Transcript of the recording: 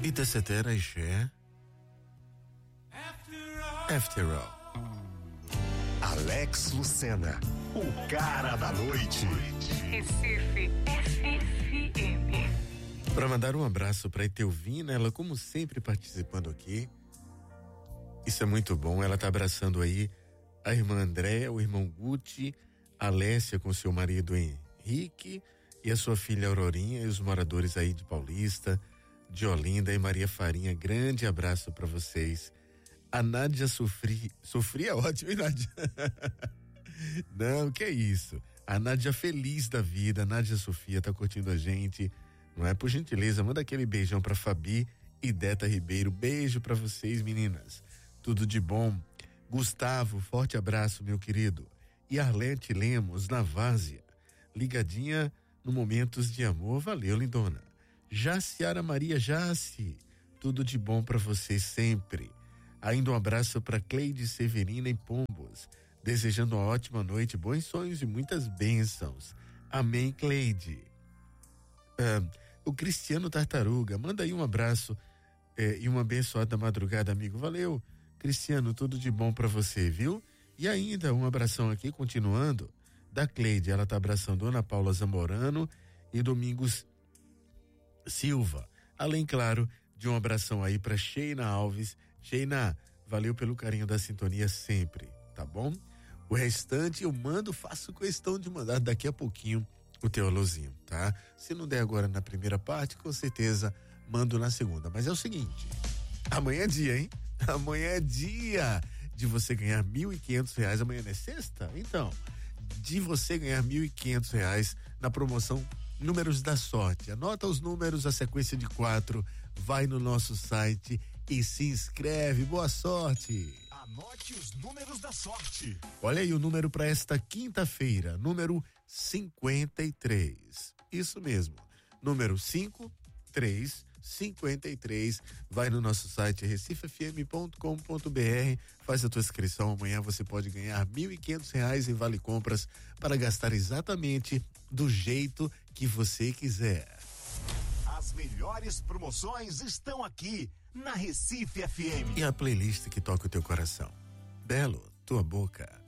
Itasetera Ixé. After All. Alex Lucena, o cara da noite. Recife FM. Para mandar um abraço para Etelvina, ela como sempre participando aqui. Isso é muito bom, ela tá abraçando aí a irmã Andréa, o irmão Guti, a Alessia com seu marido Henrique e a sua filha Aurorinha e os moradores aí de Paulista, de Olinda e Maria Farinha. Grande abraço para vocês. A Nádia Sofria é ótimo, hein, Nádia? Não, que é isso. A Nádia feliz da vida, a Nádia Sofia tá curtindo a gente, não é? Por gentileza, manda aquele beijão pra Fabi e Deta Ribeiro. Beijo pra vocês, meninas. Tudo de bom. Gustavo, forte abraço, meu querido. E Arlete Lemos, na Várzea, ligadinha no Momentos de Amor. Valeu, lindona. Jaciara Maria Jaci, tudo de bom pra vocês sempre. Ainda um abraço para Cleide Severina em Pombos, desejando uma ótima noite, bons sonhos e muitas bênçãos. Amém, Cleide. O Cristiano Tartaruga, manda aí um abraço e uma abençoada madrugada, amigo. Valeu, Cristiano, tudo de bom para você, viu? E ainda um abração aqui, continuando, da Cleide, ela tá abraçando Ana Paula Zamorano e Domingos Silva. Além, claro, de um abração aí para Sheina Alves. Sheina, valeu pelo carinho da sintonia sempre, tá bom? O restante eu faço questão de mandar daqui a pouquinho o teu alôzinho, tá? Se não der agora na primeira parte, com certeza mando na segunda. Mas é o seguinte, amanhã é dia, hein? Amanhã é dia de você ganhar R$1.500. Amanhã não é sexta? Então, de você ganhar R$1.500 na promoção Números da Sorte. Anota os números, a sequência de 4, vai no nosso site e se inscreve. Boa sorte! Anote os números da sorte. Olha aí o número para esta quinta-feira, número 53. Isso mesmo, número 5353. Vai no nosso site recifefm.com.br, faz a tua inscrição. Amanhã você pode ganhar R$1.500 em vale compras para gastar exatamente do jeito que você quiser. As melhores promoções estão aqui na Recife FM. E a playlist que toca o teu coração. Belo, tua boca.